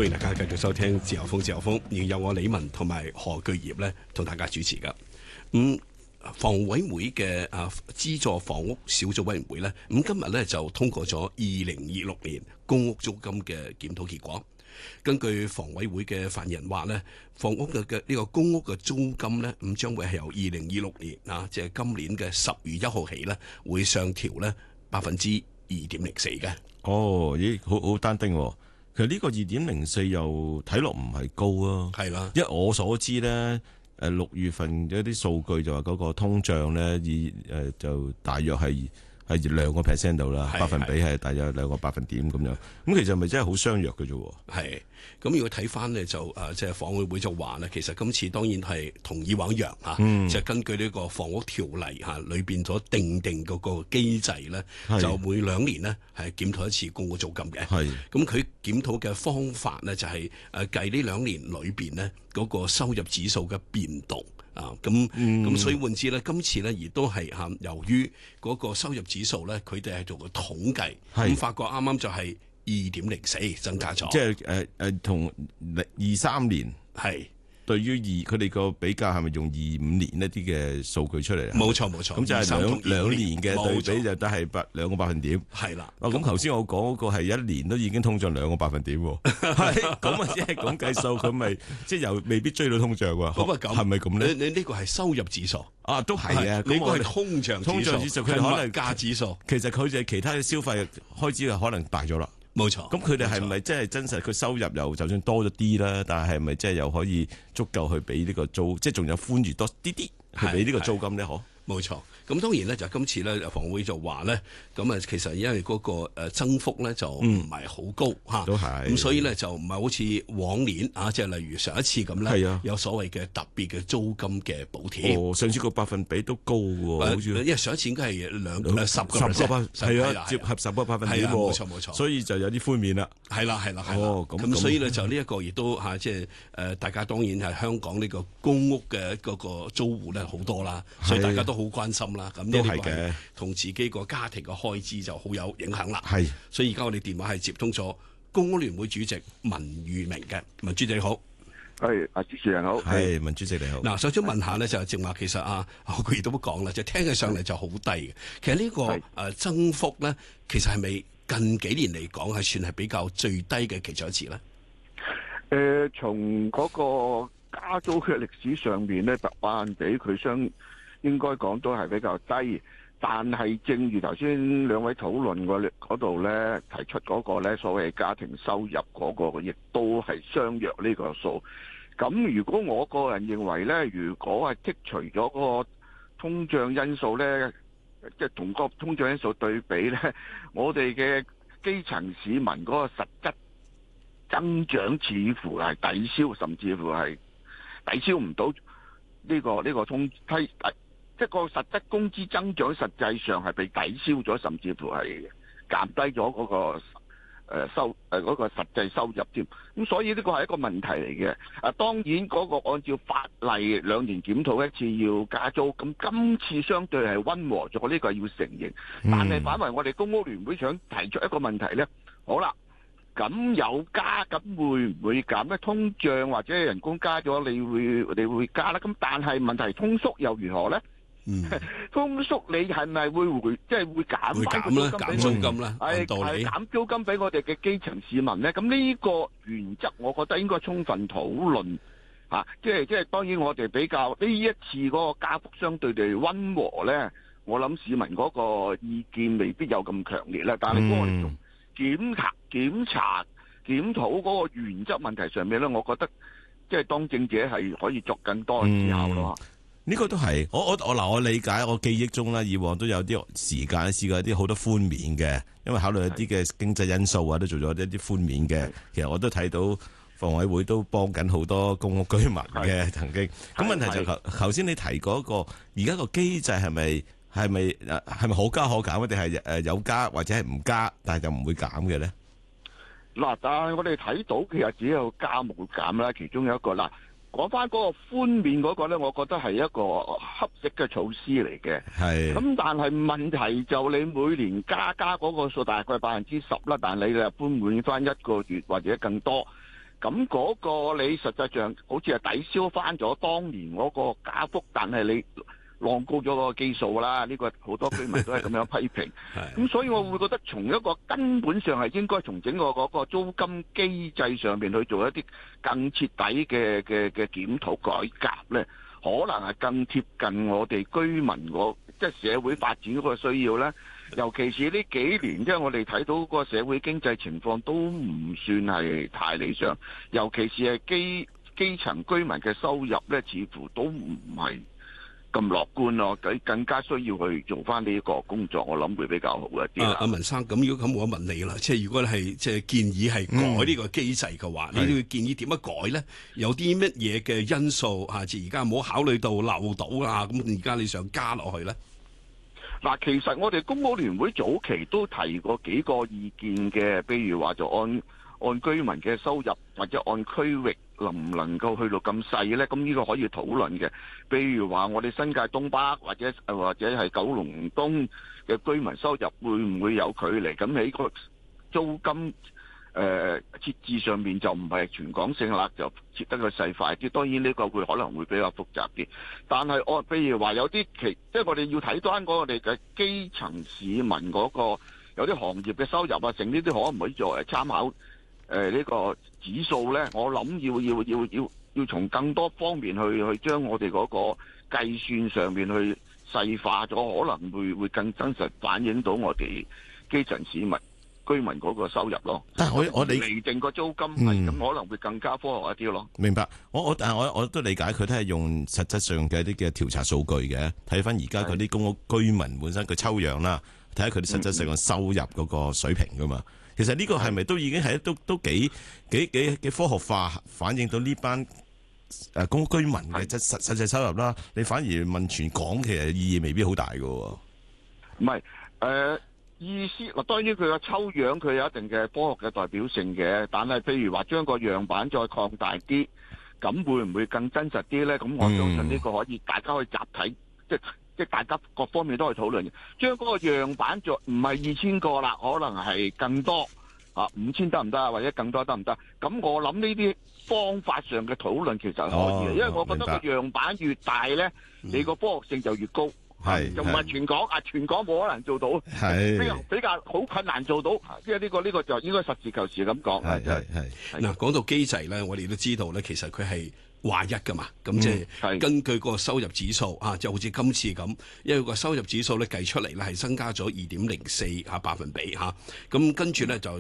歡迎大家繼續收聽自由風，自由風，仍有我李文同埋何巨業咧同大家主持噶。房委會嘅資助房屋小組委員會咧，今日咧就通過咗2026年公屋租金嘅檢討結果。根據房委會嘅發言人話咧，房屋嘅呢個公屋嘅租金咧，將會係由2026年即係今年嘅10月1號起咧，會上調咧2.04%嘅。 哦，咦，好單丁喎。其實呢個2.04又睇落唔係高啊。 係啦， 因為我所知咧，6月份嘅一啲數據就話嗰個通脹咧，就大約係2% 度啦，百分比係大約2個百分點咁樣。咁其實咪真係好相若嘅啫。 係，咁如果睇翻呢，就即係房委會就話呢，其實今次當然係同以往一樣就根據呢個房屋條例裏邊所定嗰個機制呢，就每2年呢係檢討一次公屋租金嘅。係，咁佢檢討嘅方法呢，就係計呢2年裏邊呢嗰個收入指數嘅變動。咁所以換之咧，今次咧亦都係由於嗰個收入指數咧，佢哋係做個統計，咁發覺啱啱就係2.04增加咗， 即係同23年係對於佢哋個比較係咪用25年一啲嘅數據出嚟啊？冇錯， 咁就係兩年嘅對比就得係2個百分點。 係啦， 咁頭先我講嗰個係1年都已經通脹2個百分點喎。係咁啊，即係咁計數，佢咪即係又未必追到通脹喎。咁係咪咁咧？ 你呢個係收入指數啊， 都係啊。 呢個係通脹指數， 佢哋可能價指數。 其實佢哋其他嘅消費開支可能大咗啦。冇錯，咁佢哋係咪即係真實佢收入又就算多咗啲啦，但係咪即係又可以足夠去俾呢個租，即係仲有寬裕多啲去俾呢個租金咧？嗬，冇錯。咁當然咧就今次咧房會就話咧，咁其實因為嗰個增幅咧就唔係好高嚇，都係咁，所以咧就唔係好似往年即係例如上一次咁咧，有所謂嘅特別嘅租金嘅補貼。哦，上次個百分比都高喎，好似因為上一次應該係10%，係啊，接合10個百分點，冇錯，所以就有啲寬免啦。係啦，哦，咁所以咧就呢一個亦都即係大家當然係香港呢個公屋嘅嗰個租戶咧好多啦，所以大家都好關心啦。咁呢個係同自己個家庭嘅開支就好有影響啦。係，所以而家我哋電話係接通咗公屋聯會主席文裕明嘅。文主席你好。 係，主持人好。 係，文主席你好。 嗱，想問下咧，就係正話其實佢亦都講啦，就聽起上嚟就好低嘅。其實呢個增幅咧，其實係咪近幾年嚟講係算係比較最低嘅其中一次咧？ 從嗰個加租嘅歷史上面咧，百分比佢應該講都係比較低，但係正如頭先兩位討論嗰度咧提出嗰個咧所謂家庭收入嗰個，亦都係相若呢個數。咁如果我個人認為咧，如果係剔除咗嗰個通脹因素咧，即係同個通脹因素對比咧，我哋嘅基層市民嗰個實質增長似乎係抵消，甚至乎係抵消唔到呢個通低。即係個實質工資增長，實際上係被抵消咗，甚至乎係減低咗嗰個嗰個實際收入添。咁所以呢個係一個問題嚟嘅。當然嗰個按照法例2年檢討一次要加租，咁今次相對係溫和咗，呢個係要承認。但係反為我哋公屋聯會想提出一個問題咧，好啦，咁有加，咁會唔會減咧？通脹或者人工加咗，你會加啦。咁但係問題通縮又如何咧？通縮你係咪會即係會減翻個租金咧？係減租金俾我哋嘅基層市民咧？咁呢個原則，我覺得應該充分討論嚇。即係當然，我哋比較呢一次嗰個加幅相對地溫和咧，我諗市民嗰個意見未必有咁強烈啦。但係如果我哋從檢討嗰個原則問題上面咧，我覺得即係當政者係可以作更多嘅思考咯。 呢個都係我理解，我記憶中咧，以往都有啲時間試過一啲好多寬免嘅，因為考慮一啲嘅經濟因素啊，都做咗一啲寬免嘅。其實我都睇到房委會都幫緊好多公屋居民嘅曾經。咁問題就頭先你提嗰個，而家個機制係咪可加可減，定係有加或者係唔加，但係就唔會減嘅咧？ 嗱，但係我哋睇到其實只有加冇減啦，其中有一個啦。講翻嗰個寬免嗰個咧，我覺得係一個合適嘅措施嚟嘅。係。咁但係問題就你每年加嗰個數大概10%啦，但係你就寬免翻1個月或者更多。 咁嗰個你實際上好似係抵消翻咗當年嗰個加幅，但係你浪高咗個基數啦。呢個好多居民都係咁樣批評。咁所以我會覺得從一個根本上係應該從整個嗰個租金機制上面去做一啲更徹底嘅檢討改革咧，可能係更貼近我哋居民即係社會發展嗰個需要咧。尤其是呢幾年，即係我哋睇到個社會經濟情況都唔算係太理想，尤其是係基層居民嘅收入咧，似乎都唔係咁樂觀咯。更加需要去做翻呢個工作，我諗會比較好一啲。 阿文生，咁如果咁我問你啦，即係如果係即係建議係改呢個機制嘅話，你都要建議點樣改咧？有啲乜嘢嘅因素而家冇考慮到漏到啊？咁而家你想加落去咧？ 嗱，其實我哋公屋聯會早期都提過幾個意見嘅，譬如話就按居民嘅收入或者按區域能唔能夠去到咁細呢？咁呢個可以討論嘅。譬如話我哋新界東北或者係九龍東嘅居民收入會唔會有距離？咁喺個租金設置上面就唔係全港性啦，就設得個細塊啲。當然呢個可能會比較複雜啲。但係譬如話有啲即係我哋要睇翻我哋嘅基層市民嗰個有啲行業嘅收入啊，剩呢啲可唔可以作為參考呢個指數咧？我諗要從更多方面去將我哋嗰個計算上面去細化咗，可能會更真實反映到我哋基層市民居民嗰個收入咯。 但係我哋釐定個租金係咁，可能會更加科學一啲咯。 明白，但係我都理解佢都係用實質上嘅一啲嘅調查數據嘅，睇翻而家嗰啲公屋居民本身佢抽樣啦，睇下佢哋實質上嘅收入嗰個水平噶嘛。其實呢個係咪都已經係都幾科學化反映到呢班公屋居民嘅實際收入啦？你反而問全港，其實意義未必好大噶。 唔係意思嗱，當然佢個抽樣佢有一定嘅科學嘅代表性嘅，但係譬如話將個樣板再擴大啲，咁會唔會更真實啲咧？咁我相信呢個可以大家可以集體，即係大家各方面都可以討論嘅。將嗰個樣板再唔係2000個啦，可能係更多5000得唔得啊？或者更多得唔得？咁我諗呢啲方法上嘅討論其實可以嘅，因為我覺得個樣板越大咧，你個科學性就越高。就唔係全港冇可能做到，比較好困難做到，即係呢個就應該實事求是咁講。 嗱，講到機制咧，我哋都知道咧，其實佢係劃一噶嘛，咁即係根據個收入指數就好似今次咁，因為個收入指數咧計出嚟咧係增加咗2.04%百分比咁跟住咧就